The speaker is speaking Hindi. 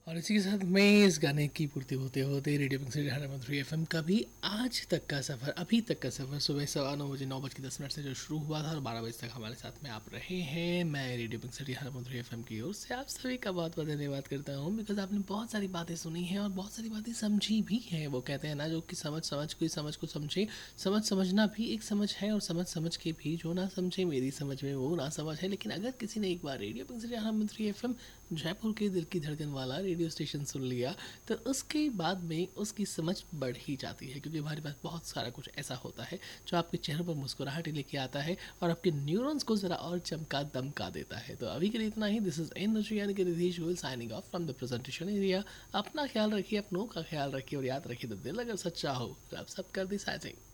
और इसी के साथ में इस गाने की पूर्ति होते होते रेडियो पिंक सिटी 100.3 एफएम का भी आज तक का सफ़र, अभी तक का सफ़र सुबह 9:15 बजे 9:10 से जो शुरू हुआ था और 12 बजे तक हमारे साथ में आप रहे हैं। मैं रेडियो पिंक सिटी 100.3 एफएम की ओर से आप सभी का बहुत बहुत धन्यवाद करता हूँ, बिकॉज आपने बहुत सारी बातें सुनी हैं और बहुत सारी बातें समझी भी हैं। वो कहते हैं ना, जो कि समझ कोई समझ को समझे, समझना भी एक समझ है, और समझ के भी जो ना समझे मेरी समझ में वो ना समझ है। लेकिन अगर किसी ने एक बार radio pink city 100.3 FM Jaipur के दिल की धड़कन वाला रेडियो स्टेशन सुन लिया, तो उसके बाद में उसकी समझ बढ़ ही जाती है, क्योंकि हमारे पास बहुत सारा कुछ ऐसा होता है जो आपके चेहरों पर मुस्कुराहट लेके आता है और आपके न्यूरॉन्स को ज़रा और चमका दमका देता है। तो अभी के लिए इतना ही। दिस इज एनर्जी यानी कि रिधीश Goyal signing off from the presentation area. अपना ख्याल रखिए, अपनों का ख्याल रखिए, और याद रखिए, तो दिल अगर सच्चा हो तो आप सब कर दी साइजिंग।